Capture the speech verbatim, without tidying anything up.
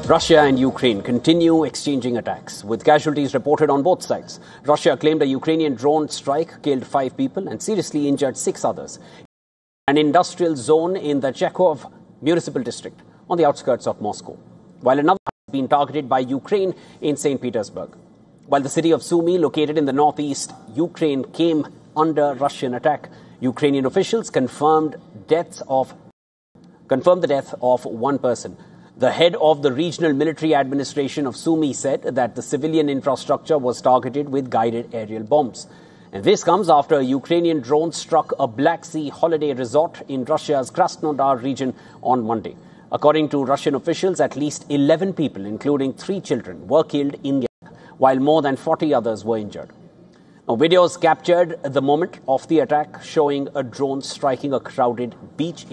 Russia and Ukraine continue exchanging attacks, with casualties reported on both sides. Russia claimed a Ukrainian drone strike killed five people and seriously injured six others. An industrial zone in the Chekhov municipal district on the outskirts of Moscow, while another has been targeted by Ukraine in Saint Petersburg. While the city of Sumy, located in the northeast Ukraine, came under Russian attack, Ukrainian officials confirmed deaths of confirmed the death of one person. The head of the regional military administration of Sumy said that the civilian infrastructure was targeted with guided aerial bombs. And this comes after a Ukrainian drone struck a Black Sea holiday resort in Russia's Krasnodar region on Monday. According to Russian officials, at least eleven people, including three children, were killed in the attack, while more than forty others were injured. Now, videos captured the moment of the attack, showing a drone striking a crowded beach